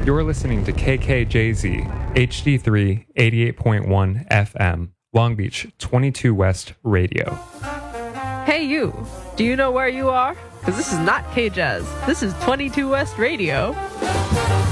You're listening to KKJZ, HD3, 88.1 FM, Long Beach, 22 West Radio. Hey you, do you know where you are? Because this is not K-Jazz. This is 22 West Radio.